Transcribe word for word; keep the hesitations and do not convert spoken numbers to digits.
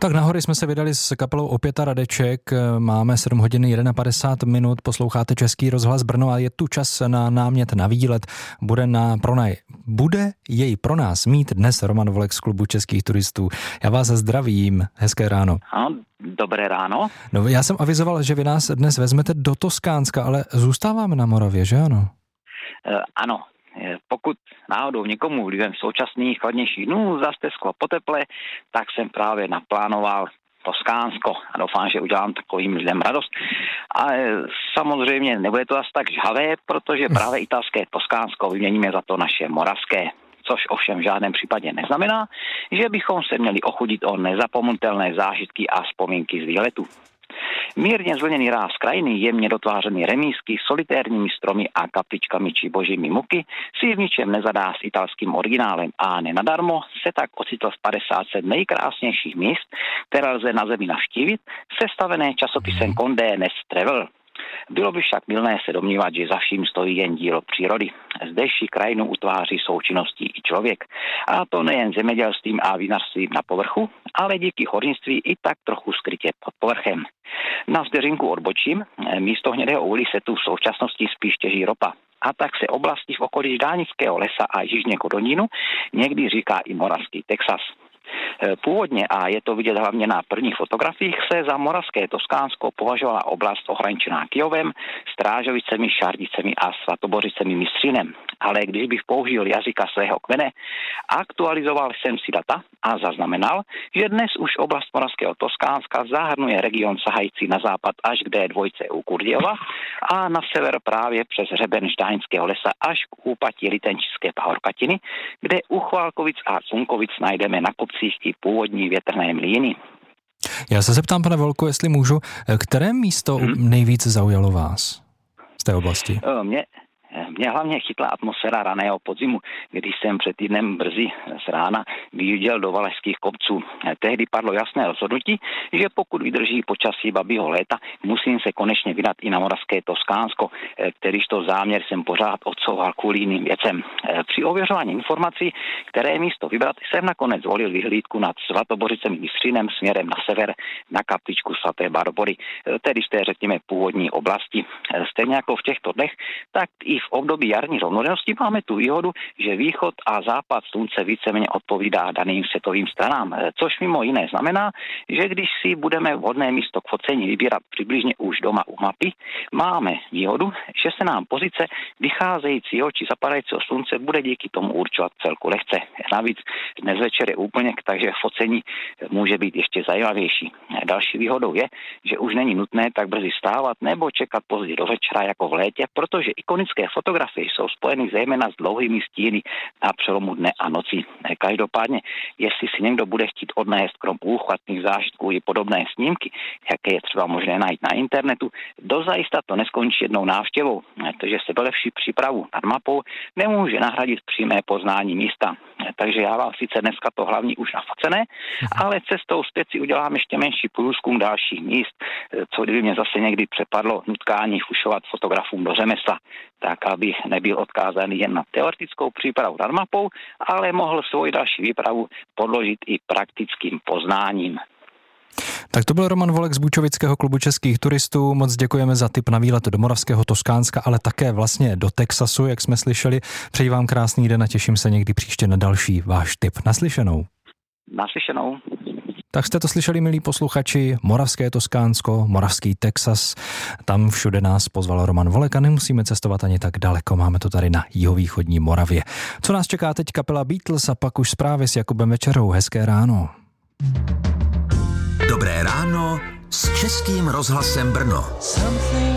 Tak na hory jsme se vydali s kapelou Opěta Radeček. Máme sedm hodin padesát jedna minut, posloucháte Český rozhlas Brno a je tu čas na námět na výlet. Bude na pronaj. Bude jej pro nás mít dnes Roman Volek z Klubu českých turistů. Já vás zdravím. Hezké ráno. Ano, dobré ráno. No, já jsem avizoval, že vy nás dnes vezmete do Toskánska, ale zůstáváme na Moravě, že ano? E, ano. Pokud náhodou někomu vlivem současných chladnějších dnů zastesklo po teple, tak jsem právě naplánoval Toskánsko a doufám, že udělám takovým lidem radost. A samozřejmě nebude to asi tak žhavé, protože právě italské Toskánsko vyměníme za to naše moravské. Což ovšem v žádném případě neznamená, že bychom se měli ochudit o nezapomenutelné zážitky a vzpomínky z výletu. Mírně zvlněný ráz krajiny, jemně dotvářený remízky, solitérními stromy a kapličkami či božími muky si v ničem nezadá s italským originálem a nenadarmo se tak ocitl v padesátce nejkrásnějších míst, které lze na zemi navštívit, sestavené časopisem Condé Nast Travel. Bylo by však mylné se domnívat, že za vším stojí jen dílo přírody. Zdejší krajinu utváří součinností i člověk. A to nejen zemědělstvím a vinařstvím na povrchu, ale díky hornictví i tak trochu skrytě pod povrchem. Na vteřinku odbočím, místo Hnědého uhlí se tu v současnosti spíš těží ropa. A tak se oblasti v okolí Ždánického lesa a jižně Kodonínu někdy říká i moravský Texas. Původně, a je to vidět hlavně na prvních fotografiích, se za moravské Toskánsko považovala oblast ohraničená Kyjovem, Strážovicemi, Šardicemi a Svatobořicemi Mistřínem. Ale když bych použil jazyka svého kmene, aktualizoval jsem si data a zaznamenal, že dnes už oblast moravského Toskánska zahrnuje region sahající na západ až k D dva u Kurdějova a na sever právě přes hřeben Ždáňského lesa až k úpatí Litenčické pahorkatiny, kde u Chválkovic a Cunkovic najdeme na kopcích i původní větrné mlýny. Já se zeptám, pane Volku, jestli můžu, které místo hmm. nejvíc zaujalo vás z té oblasti? Mě, mě hlavně chytla atmosféra raného podzimu, když jsem před týdnem brzy z rána vyjížděl do Valašských kopců. Tehdy padlo jasné rozhodnutí, že pokud vydrží počasí babího léta, musím se konečně vydat i na moravské Toskánsko, kterýž to záměr jsem pořád odsouval kvůli jiným věcem. Při ověřování informací, které místo vybrat, jsem nakonec zvolil vyhlídku nad Svatobořicemi Mistřínem směrem na sever na kapličku svaté Barbory, tedy z té, řekněme, původní oblasti. Stejně jako v těchto dnech, tak i v období jarní rovnodennosti máme tu výhodu, že východ a západ slunce víceméně odpovídá daným světovým stranám, což mimo jiné znamená, že když si budeme vhodné místo k focení vybírat přibližně už doma u mapy, máme výhodu, že se nám pozice vycházejícího či zapadajícího slunce bude díky tomu určovat celku lehce. Navíc dnes večer je úplněk, takže focení může být ještě zajímavější. Další výhodou je, že už není nutné tak brzy stávat nebo čekat pozdě do večera jako v létě, protože ikonické fotografie jsou spojeny zejména s dlouhými stíny na přelomu dne a noci. Každopádně, jestli si někdo bude chtít odnést krom úchvatných zážitků i podobné snímky, jaké je třeba možné najít na internetu, dozajista to neskončí jednou návštěvou, protože sebelepší přípravu nad mapou nemůže nahradit přímé poznání místa. Takže já vám sice dneska to hlavní už nafocené, ale cestou zpět si udělám ještě menší průzkum dalších míst, co kdyby mě zase někdy přepadlo nutkání fušovat fotografům do řemesla, tak abych nebyl odkázaný jen na teoretickou přípravu nad mapou, ale mohl svoji další výpravu podložit i praktickým poznáním. Tak to byl Roman Volek z Bučovického klubu českých turistů. Moc děkujeme za tip na výlet do moravského Toskánska, ale také vlastně do Texasu, jak jsme slyšeli. Přeji vám krásný den a těším se někdy příště na další váš tip. Naslyšenou. Naslyšenou. Tak jste to slyšeli, milí posluchači, moravské Toskánsko, moravský Texas, tam všude nás pozval Roman Volek a nemusíme cestovat ani tak daleko, máme to tady na jihovýchodní Moravě. Co nás čeká teď kapela Beatles a pak už zprávy s Jakubem Večerou. Hezké ráno. Dobré ráno s Českým rozhlasem Brno.